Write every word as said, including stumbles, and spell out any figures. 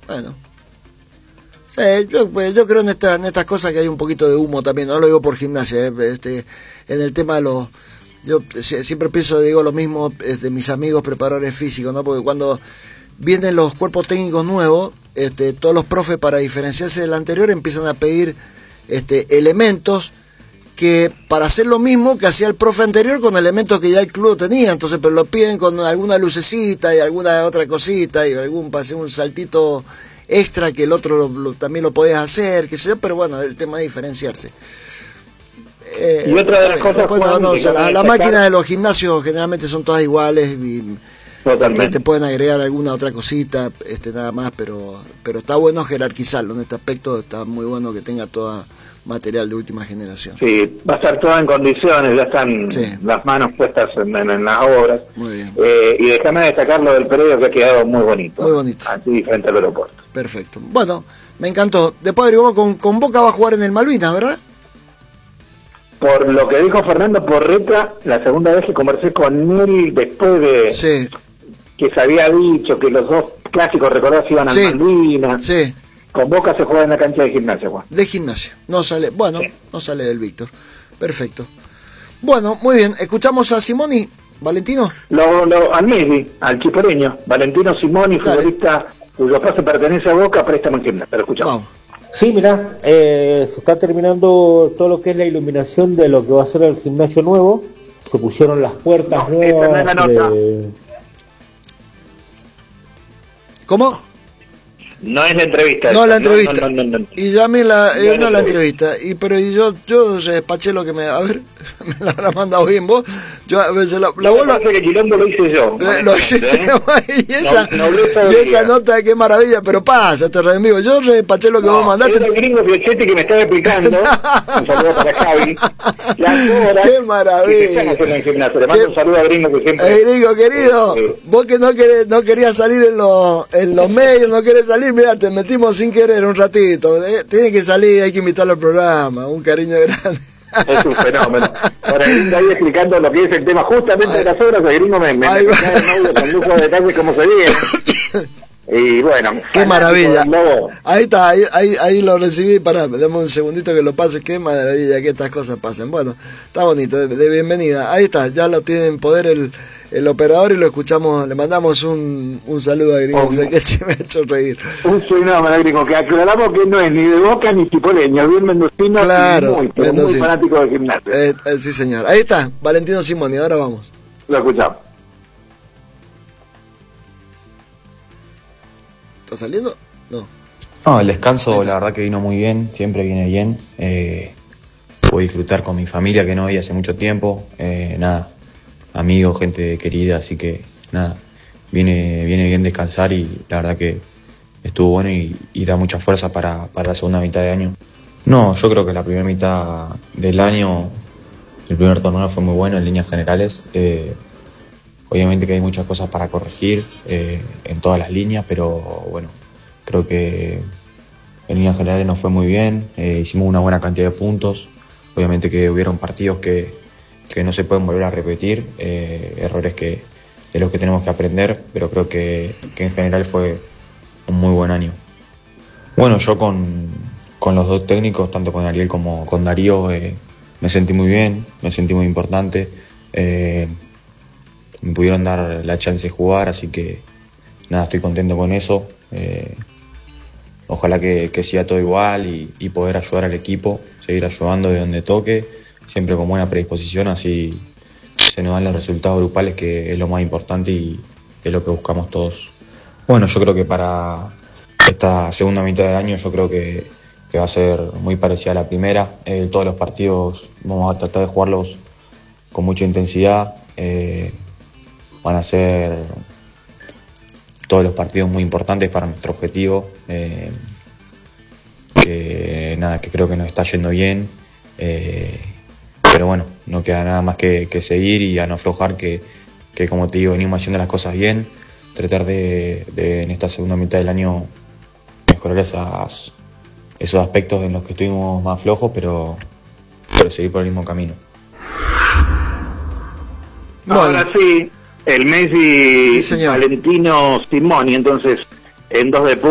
Bueno. Sí, yo, yo creo en, esta, en estas cosas que hay un poquito de humo también, no lo digo por Gimnasia, ¿eh? este, en el tema de los... Yo siempre pienso, digo lo mismo de este, mis amigos preparadores físicos, ¿no? Porque cuando vienen los cuerpos técnicos nuevos, este, todos los profes para diferenciarse del anterior empiezan a pedir este, elementos que para hacer lo mismo que hacía el profe anterior con elementos que ya el club tenía, entonces pero lo piden con alguna lucecita y alguna otra cosita y algún pase un saltito extra que el otro lo, lo, también lo podés hacer, qué sé yo, pero bueno, el tema de diferenciarse. Eh, y otra de las cosas, bueno, Juan, no, o sea, la, la máquina de los gimnasios generalmente son todas iguales y este, te pueden agregar alguna otra cosita, este nada más, pero pero está bueno jerarquizarlo en este aspecto, está muy bueno que tenga todo material de última generación. Sí, va a estar todo en condiciones, ya están sí. las manos puestas en, en, en las obras. Muy bien. Eh, y déjame destacar lo del predio que ha quedado muy bonito. Muy bonito. Aquí frente al aeropuerto. Perfecto. Bueno, me encantó. Después averiguamos con, con Boca va a jugar en el Malvinas, ¿verdad? Por lo que dijo Fernando Porreta, la segunda vez que conversé con él después de sí. que se había dicho que los dos clásicos recordados iban a sí. Malvinas. Sí. Con Boca se juega en la cancha de Gimnasia, Juan. De Gimnasia. No sale, bueno, sí. no sale del Víctor. Perfecto. Bueno, muy bien. ¿Escuchamos a Simoni, Valentino? Lo, lo, al Messi, al chiporeño, Valentino Simoni, Dale. futbolista cuyo pase pertenece a Boca, préstamo en Gimnasia. Pero escuchamos. Vamos. Sí, mirá, eh, se está terminando todo lo que es la iluminación de lo que va a ser el gimnasio nuevo. Se pusieron las puertas no, nuevas. No es la nota. De... ¿Cómo? No es la entrevista. No, la entrevista. No, no, no, no. Y llamé la, eh, no, no la entrevista. Y pero y yo yo despaché lo que me, a ver, me la habrá mandado bien vos. Yo a veces la, la bola. Que quilombo lo hice yo. Eh, lo hice, ¿eh? y esa, no, no y esa nota, qué maravilla, pero pasa, te revivo. Yo despaché lo que no, vos mandaste. Era el gringo Piochetti que me estaba explicando. Un saludo para Javi. Qué maravilla. Le mando un saludo a gringo que siempre. Eh, gringo querido, eh, vos que no querés, no querías salir en los en los medios, no querés salir, mira, te metimos sin querer un ratito. Eh, tiene que salir, hay que invitarlo al programa, un cariño grande. Es un fenómeno. Ahora el gringo ahí explicando lo que es el tema justamente ay, de las obras, el gringo me, me, me me con lujo de detalles como se viene. Y bueno, qué maravilla. Ahí está, ahí, ahí, ahí lo recibí. Para, dame un segundito que lo paso. Qué maravilla que estas cosas pasen. Bueno, está bonito, de, de bienvenida. Ahí está, ya lo tiene en poder el, el operador y lo escuchamos. Le mandamos un, un saludo a Gringo, oh, que me ha hecho reír. Un fenómeno, Gringo, que aclaramos que no es ni de Boca ni chipoleño, bien mendocino, claro, muy, muy fanático de Gimnasia. Eh, eh, sí, señor. Ahí está, Valentino Simoni. Ahora vamos. Lo escuchamos. ¿Está saliendo? No. No, el descanso la verdad que vino muy bien, siempre viene bien. Eh, pude disfrutar con mi familia que no veía hace mucho tiempo. Eh, nada, amigos, gente querida, así que nada, viene, viene bien descansar y la verdad que estuvo bueno y, y da mucha fuerza para, para la segunda mitad de año. No, yo creo que la primera mitad del año, el primer torneo fue muy bueno en líneas generales. Eh, Obviamente que hay muchas cosas para corregir eh, en todas las líneas, pero bueno, creo que en líneas generales nos fue muy bien, eh, hicimos una buena cantidad de puntos, obviamente que hubieron partidos que, que no se pueden volver a repetir, eh, errores que de los que tenemos que aprender, pero creo que, que en general fue un muy buen año. Bueno, yo con, con los dos técnicos, tanto con Ariel como con Darío, eh, me sentí muy bien, me sentí muy importante. Eh, Me pudieron dar la chance de jugar, así que nada, estoy contento con eso. Eh, ojalá que, que siga todo igual y, y poder ayudar al equipo, seguir ayudando de donde toque, siempre con buena predisposición, así se nos dan los resultados grupales, que es lo más importante y es lo que buscamos todos. Bueno, yo creo que para esta segunda mitad de año yo creo que, que va a ser muy parecida a la primera. Eh, todos los partidos vamos a tratar de jugarlos con mucha intensidad. Eh, Van a ser todos los partidos muy importantes para nuestro objetivo. Eh, que nada, que creo que nos está yendo bien. Eh, pero bueno, no queda nada más que, que seguir y a no aflojar, que, que como te digo, venimos haciendo las cosas bien. Tratar de, de en esta segunda mitad del año mejorar esas, esos aspectos en los que estuvimos más flojos, pero, pero seguir por el mismo camino. Ahora sí. El Messi sí, Valentino Simoni, entonces en dos de